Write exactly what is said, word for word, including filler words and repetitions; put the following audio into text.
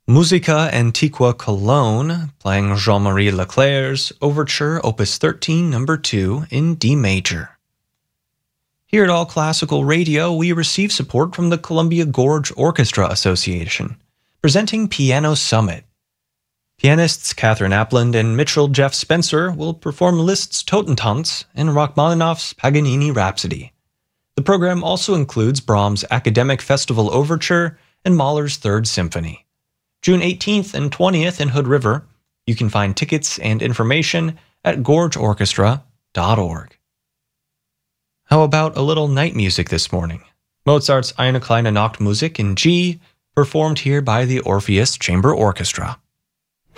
Musica Antiqua Cologne, playing Jean-Marie Leclerc's Overture Opus thirteen, number two, in D major. Here at All Classical Radio, we receive support from the Columbia Gorge Orchestra Association, presenting Piano Summit. Pianists Catherine Apland and Mitchell Jeff Spencer will perform Liszt's Totentanz and Rachmaninoff's Paganini Rhapsody. The program also includes Brahms' Academic Festival Overture and Mahler's Third Symphony. June eighteenth and twentieth in Hood River. You can find tickets and information at gorge orchestra dot org. How about a little night music this morning? Mozart's Eine kleine Nachtmusik in G, performed here by the Orpheus Chamber Orchestra.